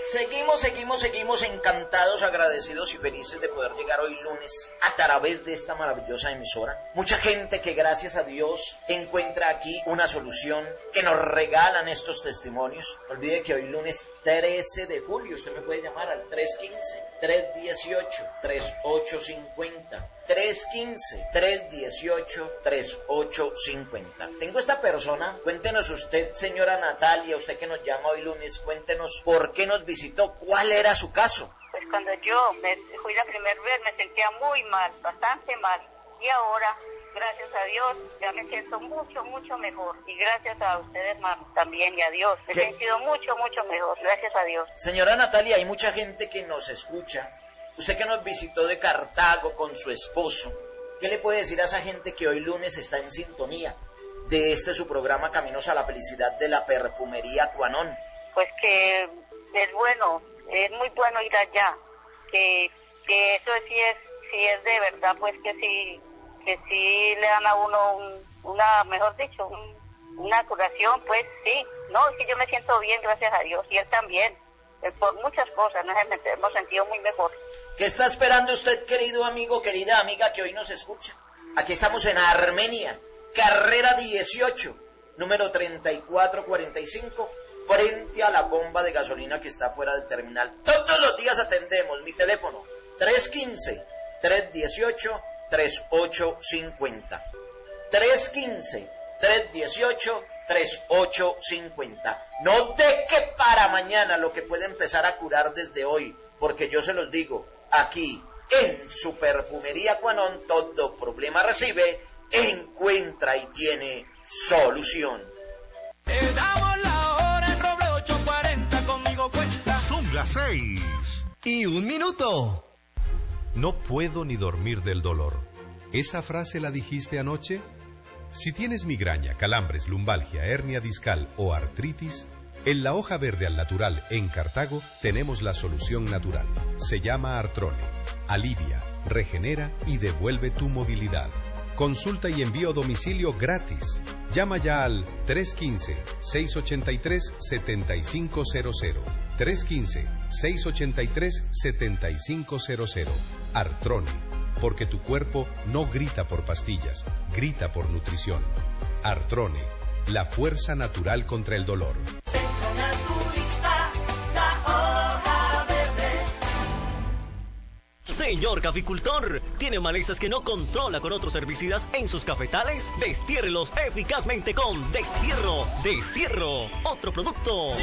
Seguimos encantados, agradecidos y felices de poder llegar hoy lunes a través de esta maravillosa emisora. Mucha gente que gracias a Dios encuentra aquí una solución, que nos regalan estos testimonios. No olvide que hoy lunes 13 de julio usted me puede llamar al 315-318-3850. 315-318-3850. Tengo esta persona, cuéntenos usted, señora Natalia, usted que nos llama hoy lunes, cuéntenos por qué nos visitó, cuál era su caso. Pues cuando yo me fui la primera vez me sentía muy mal, bastante mal, y ahora, gracias a Dios, ya me siento mucho mejor, y gracias a ustedes, hermanos, también, y a Dios, me he sentido mucho mejor, gracias a Dios. Señora Natalia, hay mucha gente que nos escucha. Usted que nos visitó de Cartago con su esposo, ¿qué le puede decir a esa gente que hoy lunes está en sintonía de su programa Caminos a la Felicidad de la Perfumería Cuanón? Pues que es bueno, es muy bueno ir allá, que eso sí es de verdad, pues que sí le dan a uno una curación, pues sí, no, es que yo me siento bien, gracias a Dios, y él también. Por muchas cosas, nos hemos sentido muy mejor. ¿Qué está esperando usted, querido amigo, querida amiga, que hoy nos escucha? Aquí estamos en Armenia, carrera 18, número 3445, frente a la bomba de gasolina que está fuera del terminal. Todos los días atendemos. Mi teléfono, 315-318-3850. 315-318-3850. No deje para mañana lo que puede empezar a curar desde hoy, porque yo se los digo, aquí en su Perfumería Cuanón, todo problema recibe, encuentra y tiene solución. Te damos la hora en Roble 840, conmigo cuenta. Son las 6:01. No puedo ni dormir del dolor. ¿Esa frase la dijiste anoche? Si tienes migraña, calambres, lumbalgia, hernia discal o artritis, en la hoja verde al natural en Cartago tenemos la solución natural. Se llama Artrone. Alivia, regenera y devuelve tu movilidad. Consulta y envío a domicilio gratis. Llama ya al 315-683-7500. 315-683-7500. Artrone. Porque tu cuerpo no grita por pastillas, grita por nutrición. Artrone, la fuerza natural contra el dolor. Centro Naturista, la hoja verde. Señor caficultor, ¿tiene malezas que no controla con otros herbicidas en sus cafetales? Destiérrelos eficazmente con Destierro. Destierro, otro producto